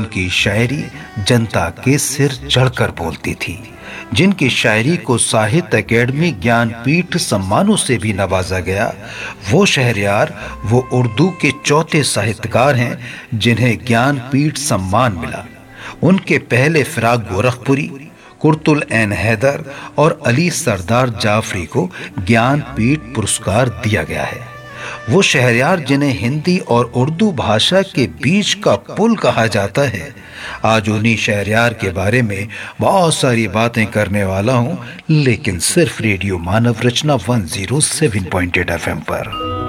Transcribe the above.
उनकी शायरी जनता के सिर चढ़कर बोलती थी, जिनकी शायरी को साहित्य अकेडमी ज्ञानपीठ सम्मानों से भी नवाजा गया। वो शहरयार वो उर्दू के चौथे साहित्यकार हैं जिन्हें ज्ञानपीठ सम्मान मिला। उनके पहले फिराक गोरखपुरी, कुर्तुल ऐन हैदर और अली सरदार जाफरी को ज्ञानपीठ पुरस्कार दिया गया है। वो शहरयार जिन्हें हिंदी और उर्दू भाषा के बीच का पुल कहा जाता है। आज उन्हीं शहरयार के बारे में बहुत सारी बातें करने वाला हूं, लेकिन सिर्फ रेडियो मानव रचना 107.8 FM पर।